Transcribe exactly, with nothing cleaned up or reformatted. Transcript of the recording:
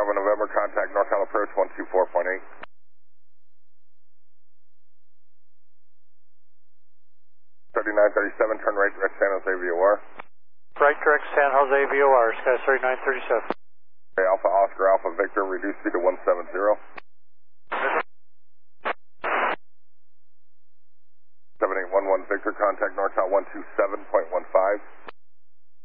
Bravo November, contact NorCal approach one two four point eight. thirty-nine thirty-seven, turn right direct San Jose V O R. Right direct San Jose V O R, Sky thirty-nine thirty-seven. Okay, Alpha Oscar, Alpha Victor, reduce speed to one seven zero. seven eight one one Victor, contact NorCal one two seven point one five.